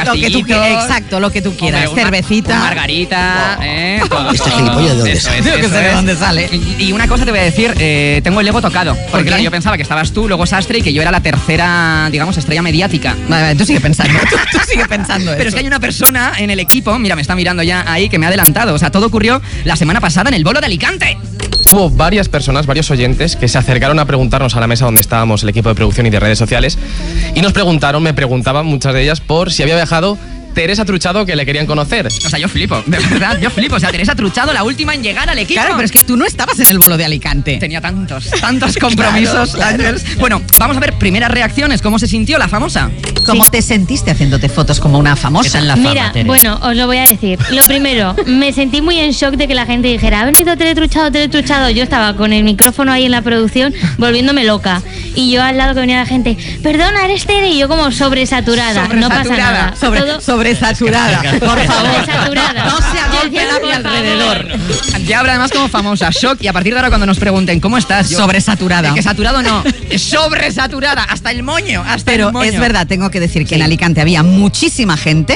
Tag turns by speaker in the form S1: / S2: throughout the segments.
S1: Exacto, lo que tú quieras. Cervecita.
S2: Margarita, todo.
S3: ¿Este gilipollas de dónde sale?
S1: Yo que sé de dónde sale.
S2: Y una cosa te voy a decir, tengo el ego tocado. Porque claro, yo pensaba que estabas tú, luego Sastre, y que yo era la tercera, digamos, estrella mediática.
S1: Vale, tú sigue pensando. Tú sigue pensando eso.
S2: Pero es que hay una persona en el equipo, mira, me está mirando ya ahí, que me ha adelantado. O sea, todo ocurrió la semana pasada en el bolo de Alicante.
S4: Hubo varias personas, varios oyentes, que se acercaron a preguntarnos a la mesa donde estábamos, el equipo de producción y de redes sociales, y me preguntaban, muchas de ellas, por si había viajado Teresa Truchado, que le querían conocer.
S2: O sea, yo flipo, de verdad, yo flipo. O sea, Teresa Truchado, la última en llegar al equipo.
S1: Claro, pero es que tú no estabas en el bolo de Alicante.
S2: Tenía tantos compromisos, claro. Ángels. Bueno, vamos a ver primeras reacciones. ¿Cómo se sintió la famosa?
S1: ¿Cómo te sentiste haciéndote fotos como una famosa?
S5: La fama, mira, Tere. Bueno, os lo voy a decir. Lo primero, me sentí muy en shock de que la gente dijera, ha venido Teletruchado. Yo estaba con el micrófono ahí en la producción volviéndome loca. Y yo al lado que venía la gente, perdona, eres Tere. Y yo como sobresaturada. No pasa nada.
S1: Sobresaturada. Por favor.
S5: Sobresaturada.
S1: No se agolpen a mi alrededor.
S2: Ya habla además como famosa. Shock. Y a partir de ahora cuando nos pregunten, ¿cómo estás?
S1: Sobresaturada.
S2: Que saturado no. Sobresaturada. Hasta el moño.
S1: Pero es verdad, tengo que decir que en Alicante había muchísima gente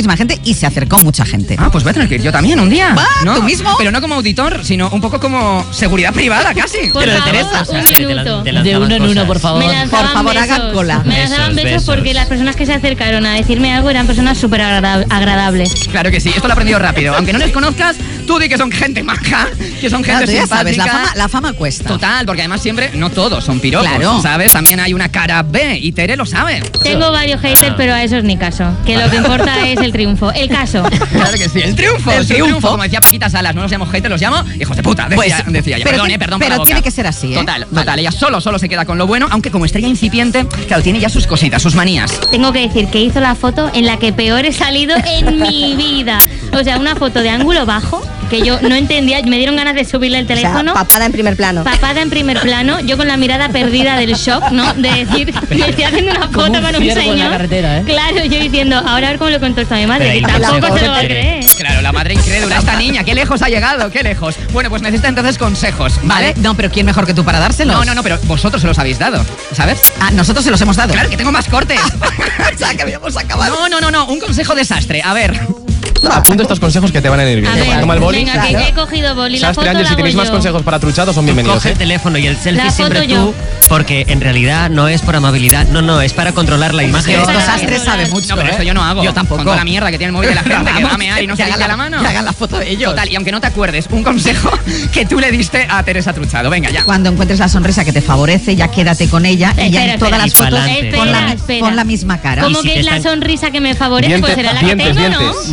S1: y se acercó mucha gente.
S2: Ah, pues voy a tener que ir yo también un día.
S1: ¿No? ¿Tú mismo?
S2: Pero no como auditor, sino un poco como seguridad privada, casi.
S5: Por
S2: pero
S5: favor,
S2: de Teresa.
S5: un minuto.
S6: De uno en uno, por favor.
S1: Por favor, hagan cola.
S5: Me lanzaban besos porque las personas que se acercaron a decirme algo eran personas súper agradables.
S2: Claro que sí, esto lo he aprendido rápido. Aunque no les conozcas, tú di que son gente maja, que son gente simpática.
S1: Sabes, la fama cuesta.
S2: Total, porque además siempre, no todos son piropos,
S1: claro.
S2: ¿sabes? También hay una cara B y Tere lo sabe.
S5: Tengo varios haters, pero a esos ni caso. Que lo que importa es el triunfo. El caso.
S2: Claro que sí, el triunfo. Como decía Paquita Salas, no los llamo haters, los llamo hijos de puta. Decía ella. Perdón.
S1: Pero tiene que ser así, ¿eh?
S2: Total. Ella solo se queda con lo bueno, aunque como estrella incipiente, claro, tiene ya sus cositas, sus manías.
S5: Tengo que decir que hizo la foto en la que peor he salido en mi vida. O sea, una foto de ángulo bajo, que yo no entendía, me dieron ganas de subirle el teléfono.
S7: O sea, papada en primer plano.
S5: Papada en primer plano, yo con la mirada perdida del shock, ¿no? De decir, me estoy haciendo una foto con un señor.
S6: En la carretera, ¿eh?
S5: Claro, yo diciendo, ahora a ver cómo lo contesto a mi madre, y tampoco se lo va a creer.
S2: Claro, la madre incrédula, esta niña, qué lejos ha llegado, qué lejos. Bueno, pues necesita entonces consejos, ¿vale?
S1: No, pero ¿quién mejor que tú para dárselos?
S2: No, pero vosotros se los habéis dado, ¿sabes?
S1: Ah, nosotros se los hemos dado.
S2: Claro, que tengo más cortes.
S1: O sea, que habíamos acabado.
S2: No, un consejo desastre, a ver.
S4: Apunta estos consejos que te van a ir bien.
S5: A ver,
S4: toma el boli.
S5: venga, que ya he cogido boli. La foto
S4: Sastre, Ángel,
S5: la
S4: si tenéis
S5: hago
S4: más
S5: yo.
S4: consejos para Truchado, son bienvenidos.
S6: Coge el teléfono y el selfie
S5: La
S6: siempre
S5: foto
S6: tú,
S5: yo.
S6: porque en realidad no es por amabilidad, no, es para controlar la imagen.
S1: Esto Sastre sabe mucho.
S2: No, pero esto yo no hago.
S1: Yo tampoco.
S2: Con toda la mierda que tiene el móvil de la gente, que va a mear y no se limpia la mano.
S1: Que hagan la foto de ellos.
S2: Total, y aunque no te acuerdes, un consejo que tú le diste a Teresa Truchado. Venga, ya.
S1: Cuando encuentres la sonrisa que te favorece, ya quédate con ella y ya en todas las fotos
S6: Espera.
S1: pon la misma cara.
S5: ¿Cómo que es la sonrisa que me favorece? Pues será la que tengo,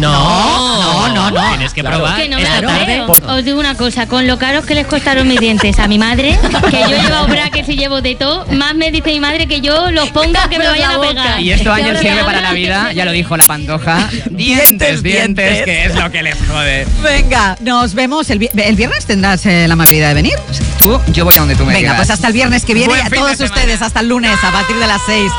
S5: ¿no?
S6: No. Tienes que probar.
S5: Que no me
S6: esta
S5: lo
S6: tarde.
S5: creo. Os digo una cosa, con lo caros que les costaron mis dientes a mi madre, que yo he llevado brackets y llevo de todo, más me dice mi madre que yo los ponga que me vayan a pegar.
S2: Y esto, Ángel,
S5: ahora
S2: sirve
S5: me
S2: para la
S5: hablan
S2: vida, ya lo dijo la Pantoja. Dientes, que es lo que les jode.
S1: Venga, nos vemos el viernes. ¿Tendrás la amabilidad de venir?
S2: Yo voy a donde tú me digas.
S1: Venga, pues hasta el viernes que viene y
S2: Buen
S1: a
S2: fin
S1: todos
S2: de semana.
S1: ustedes hasta el lunes a partir de las 6.